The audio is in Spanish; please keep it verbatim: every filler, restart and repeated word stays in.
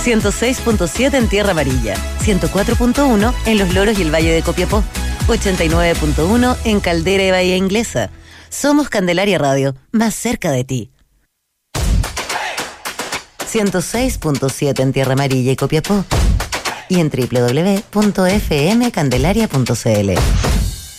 ciento seis punto siete en Tierra Amarilla, ciento cuatro punto uno en Los Loros y el Valle de Copiapó, ochenta y nueve punto uno en Caldera y Bahía Inglesa. Somos Candelaria Radio, más cerca de ti. ciento seis punto siete en Tierra Amarilla y Copiapó y en doble u doble u doble u punto f m candelaria punto c l.